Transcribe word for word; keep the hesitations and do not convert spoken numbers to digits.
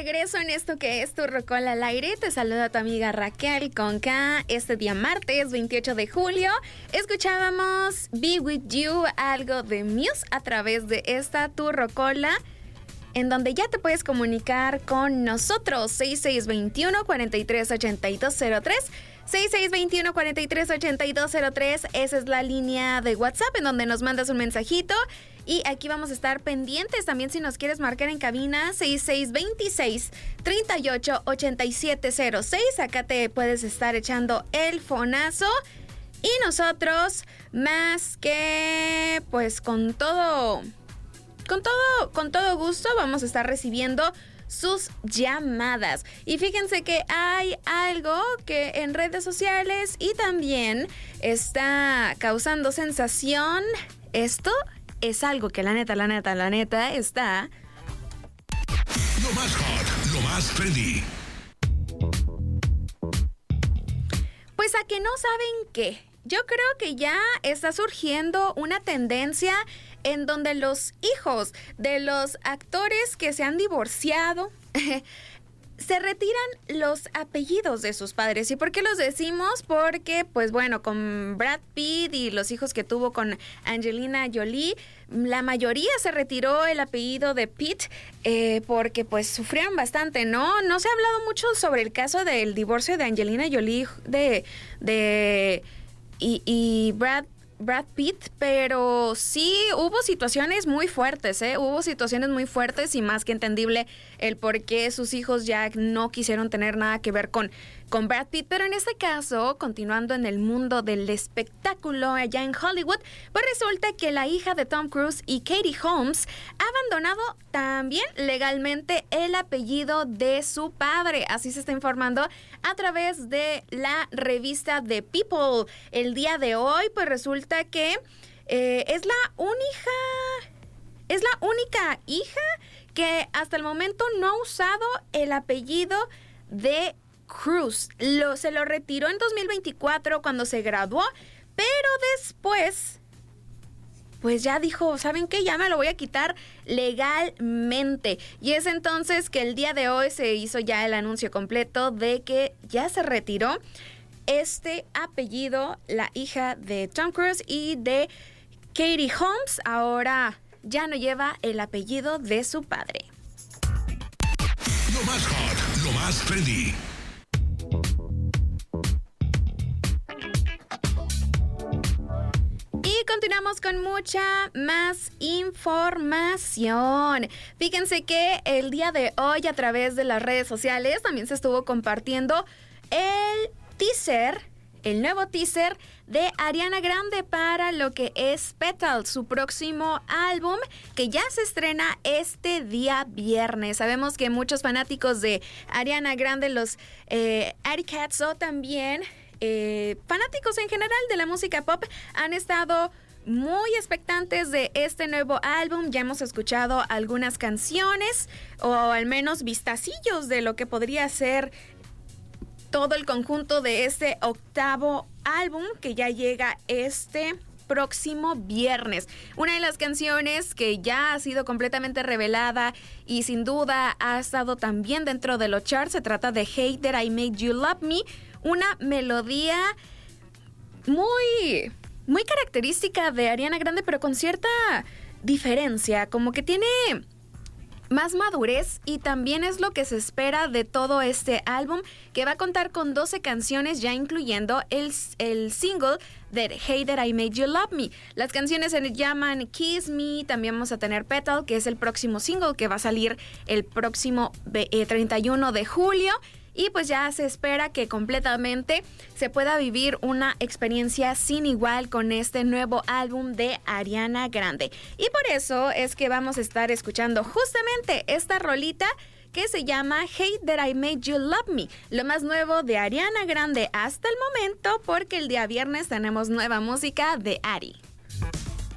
regreso en esto que es Tu Rocola al Aire. Te saluda tu amiga Raquel con K. Este día martes veintiocho de julio escuchábamos Be With You, algo de Muse, a través de esta Tu Rocola, en donde ya te puedes comunicar con nosotros. seis seis dos uno, cuatro tres ocho dos cero tres seis seis dos uno, cuatro tres ocho dos cero tres. Esa es la línea de WhatsApp en donde nos mandas un mensajito. Y aquí vamos a estar pendientes también si nos quieres marcar en cabina. Seis seis dos seis, tres ocho, ocho siete cero seis. Acá te puedes estar echando el fonazo. Y nosotros, más que pues con todo, con todo, con todo gusto, vamos a estar recibiendo sus llamadas. Y fíjense que hay algo que en redes sociales y también está causando sensación. Esto es algo que la neta, la neta, la neta está... Lo más hot, lo más trendy. Pues a que no saben qué. Yo creo que ya está surgiendo una tendencia en donde los hijos de los actores que se han divorciado se retiran los apellidos de sus padres. ¿Y por qué los decimos? Porque, pues bueno, con Brad Pitt y los hijos que tuvo con Angelina Jolie, la mayoría se retiró el apellido de Pitt eh, porque pues sufrieron bastante, ¿no? No se ha hablado mucho sobre el caso del divorcio de Angelina Jolie de, de y, y Brad Brad Pitt, pero sí hubo situaciones muy fuertes, ¿eh? Hubo situaciones muy fuertes y más que entendible el por qué sus hijos ya no quisieron tener nada que ver con, con Brad Pitt. Pero en este caso, continuando en el mundo del espectáculo allá en Hollywood, pues resulta que la hija de Tom Cruise y Katie Holmes ha abandonado también legalmente el apellido de su padre. Así se está informando a través de la revista The People. El día de hoy, pues resulta que eh, es la única es la única hija que hasta el momento no ha usado el apellido de Cruise. Lo, se lo retiró en dos mil veinticuatro cuando se graduó, pero después pues ya dijo, ¿saben qué? Ya me lo voy a quitar legalmente. Y es entonces que el día de hoy se hizo ya el anuncio completo de que ya se retiró este apellido, la hija de Tom Cruise y de Katie Holmes. Ahora ya no lleva el apellido de su padre. Lo más hot, lo más trendy. Y continuamos con mucha más información. Fíjense que el día de hoy a través de las redes sociales también se estuvo compartiendo el teaser, el nuevo teaser de Ariana Grande para lo que es Petal, su próximo álbum, que ya se estrena este día viernes. Sabemos que muchos fanáticos de Ariana Grande, los eh, Ari Cats o también eh, fanáticos en general de la música pop, han estado muy expectantes de este nuevo álbum. Ya hemos escuchado algunas canciones o al menos vistacillos de lo que podría ser todo el conjunto de este octavo álbum que ya llega este próximo viernes. Una de las canciones que ya ha sido completamente revelada y sin duda ha estado también dentro de los charts se trata de Hate That I Made You Love Me, una melodía muy, muy característica de Ariana Grande, pero con cierta diferencia, como que tiene más madurez, y también es lo que se espera de todo este álbum, que va a contar con doce canciones, ya incluyendo el, el single de Hey That I Made You Love Me. Las canciones se llaman Kiss Me, también vamos a tener Petal, que es el próximo single que va a salir el próximo eh, treinta y uno de julio. Y pues ya se espera que completamente se pueda vivir una experiencia sin igual con este nuevo álbum de Ariana Grande. Y por eso es que vamos a estar escuchando justamente esta rolita que se llama Hate That I Made You Love Me, lo más nuevo de Ariana Grande hasta el momento, porque el día viernes tenemos nueva música de Ari.